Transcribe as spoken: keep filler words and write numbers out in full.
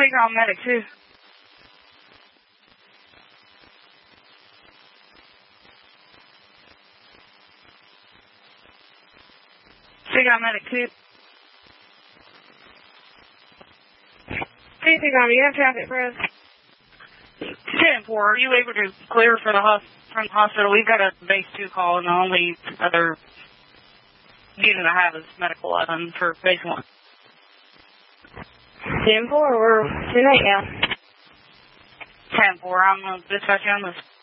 figure on medic two. Figure on medic two. Anything on you have traffic for us? ten four, are you able to clear for the hos from the hospital? We've got a base two call, and the only other unit I have is medical eleven for base one. ten four, we're tonight now. ten four, I'm going to dispatch you on this.